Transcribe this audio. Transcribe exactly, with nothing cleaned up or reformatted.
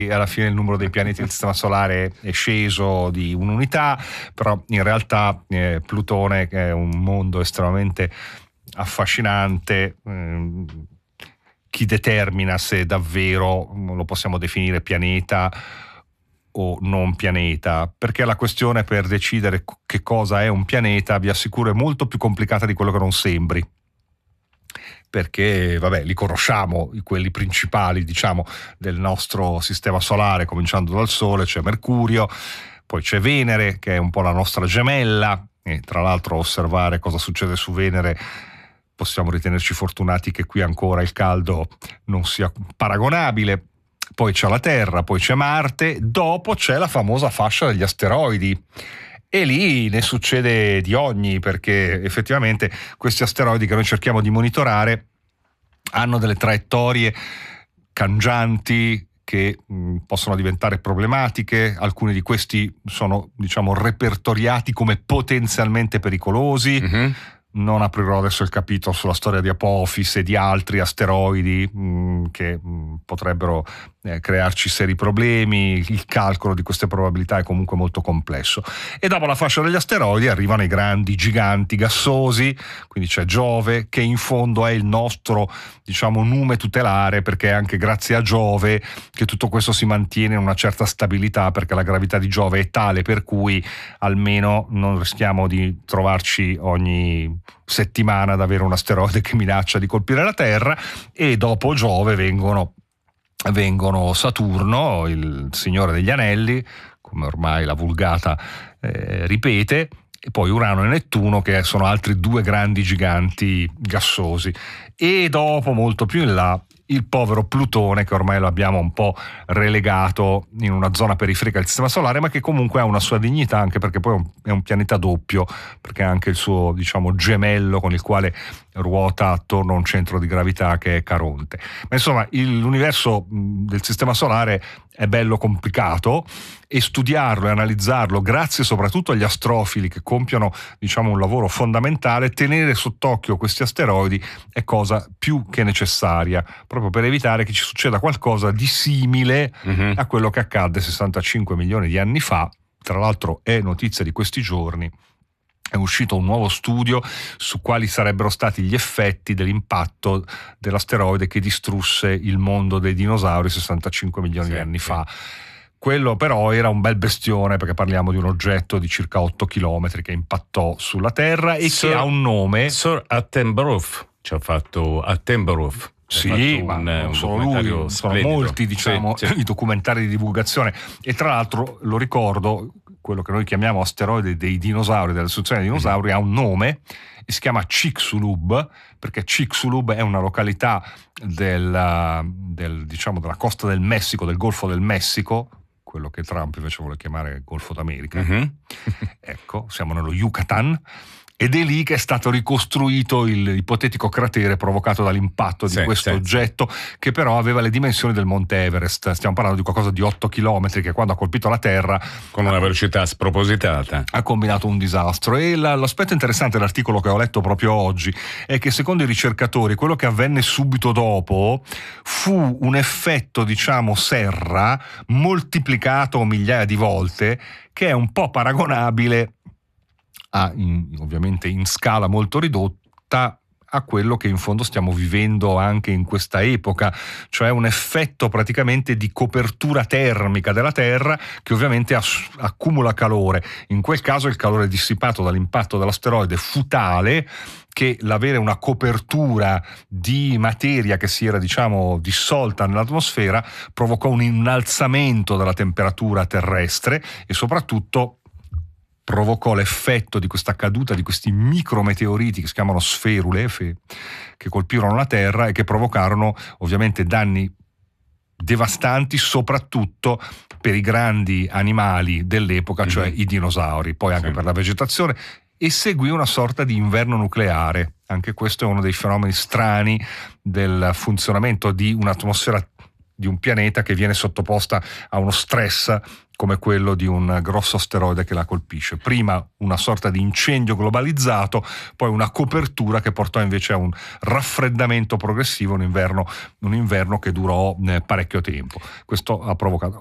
alla fine il numero dei pianeti del sistema solare è sceso di un'unità, però in realtà eh, Plutone, che è un mondo estremamente affascinante, eh, chi determina se davvero lo possiamo definire pianeta o non pianeta, perché la questione per decidere che cosa è un pianeta, vi assicuro, è molto più complicata di quello che non sembri. Perché, vabbè, li conosciamo, quelli principali, diciamo, del nostro sistema solare, cominciando dal Sole, c'è Mercurio, poi c'è Venere, che è un po' la nostra gemella, e tra l'altro osservare cosa succede su Venere possiamo ritenerci fortunati che qui ancora il caldo non sia paragonabile. Poi c'è la Terra, poi c'è Marte, dopo c'è la famosa fascia degli asteroidi. E lì ne succede di ogni, perché effettivamente questi asteroidi che noi cerchiamo di monitorare hanno delle traiettorie cangianti che mh, possono diventare problematiche. Alcuni di questi sono, diciamo, repertoriati come potenzialmente pericolosi. Mm-hmm. Non aprirò adesso il capitolo sulla storia di Apophis e di altri asteroidi mh, che mh, potrebbero eh, crearci seri problemi. Il calcolo di queste probabilità è comunque molto complesso. E dopo la fascia degli asteroidi arrivano i grandi giganti gassosi, quindi c'è Giove, che in fondo è il nostro, diciamo, nume tutelare, perché è anche grazie a Giove che tutto questo si mantiene in una certa stabilità, perché la gravità di Giove è tale per cui almeno non rischiamo di trovarci ogni settimana ad avere un asteroide che minaccia di colpire la Terra. E dopo Giove vengono, vengono Saturno, il signore degli anelli, come ormai la vulgata eh, ripete, e poi Urano e Nettuno, che sono altri due grandi giganti gassosi. E dopo, molto più in là, il povero Plutone, che ormai lo abbiamo un po' relegato in una zona periferica del sistema solare, ma che comunque ha una sua dignità, anche perché poi è un pianeta doppio, perché ha anche il suo, diciamo, gemello con il quale ruota attorno a un centro di gravità che è Caronte. Ma insomma, il, l'universo del sistema solare è bello complicato, e studiarlo e analizzarlo, grazie soprattutto agli astrofili che compiono, diciamo, un lavoro fondamentale, tenere sott'occhio questi asteroidi è cosa più che necessaria, proprio per evitare che ci succeda qualcosa di simile mm-hmm. a quello che accadde sessantacinque milioni di anni fa. Tra l'altro è notizia di questi giorni, è uscito un nuovo studio su quali sarebbero stati gli effetti dell'impatto dell'asteroide che distrusse il mondo dei dinosauri sessantacinque milioni sì, di anni sì. fa. Quello però era un bel bestione, perché parliamo di un oggetto di circa otto chilometri che impattò sulla Terra e Sir, che ha un nome. Sir Attenborough ci ha fatto Attenborough. Sì, ma un, non un solo lui, sono molti, diciamo, sì, sì. i documentari di divulgazione. E tra l'altro, lo ricordo, quello che noi chiamiamo asteroide dei dinosauri, della distruzione dei dinosauri, mm-hmm. ha un nome e si chiama Chicxulub, perché Chicxulub è una località del, del, diciamo, della costa del Messico, del Golfo del Messico, quello che Trump invece vuole chiamare Golfo d'America. Mm-hmm. Ecco, siamo nello Yucatan. Ed è lì che è stato ricostruito il ipotetico cratere provocato dall'impatto di sì, questo sì, oggetto, sì. che però aveva le dimensioni del Monte Everest. Stiamo parlando di qualcosa di otto chilometri, che quando ha colpito la Terra, con una velocità spropositata, ha combinato un disastro. E la, l'aspetto interessante dell'articolo che ho letto proprio oggi è che, secondo i ricercatori, quello che avvenne subito dopo fu un effetto, diciamo, serra moltiplicato migliaia di volte, che è un po' paragonabile a, in, ovviamente in scala molto ridotta, a quello che in fondo stiamo vivendo anche in questa epoca, cioè un effetto praticamente di copertura termica della Terra che ovviamente ass- accumula calore. In quel caso il calore dissipato dall'impatto dell'asteroide fu tale che l'avere una copertura di materia che si era, diciamo, dissolta nell'atmosfera provocò un innalzamento della temperatura terrestre e soprattutto provocò l'effetto di questa caduta di questi micrometeoriti che si chiamano sferule, che colpirono la Terra e che provocarono ovviamente danni devastanti, soprattutto per i grandi animali dell'epoca, cioè mm-hmm. i dinosauri, poi anche sì. per la vegetazione, e seguì una sorta di inverno nucleare. Anche questo è uno dei fenomeni strani del funzionamento di un'atmosfera di un pianeta che viene sottoposta a uno stress come quello di un grosso asteroide che la colpisce. Prima una sorta di incendio globalizzato, poi una copertura che portò invece a un raffreddamento progressivo, un inverno, un inverno che durò eh, parecchio tempo. Questo ha provocato